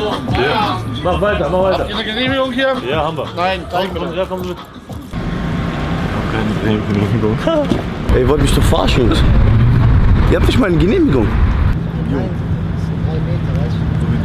Ja. Mach weiter, mach weiter. Habt ihr eine Genehmigung hier? Ja, haben wir. Nein, zeig mir Komm, das. ja, komm mit. Keine Genehmigung. Ey, ihr wollt mich doch verarschen, Jungs. Ihr habt nicht mal eine Genehmigung. Nein, 3 Meter, weißt du? So wie